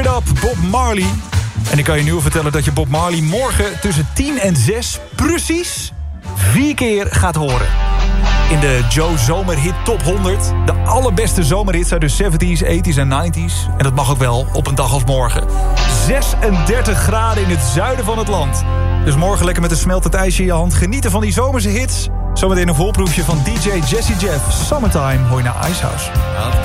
It Up, Bob Marley. En ik kan je nu al vertellen dat je Bob Marley morgen tussen 10 en 6... precies 4 keer gaat horen. In de Joe Zomerhit Top 100. De allerbeste zomerhits uit de 70s, 80s en 90s. En dat mag ook wel op een dag als morgen. 36 graden in het zuiden van het land. Dus morgen lekker met een smeltend ijsje in je hand. Genieten van die zomerse hits. Zometeen een volproefje van DJ Jesse Jeff. Summertime, hoor je naar Icehouse.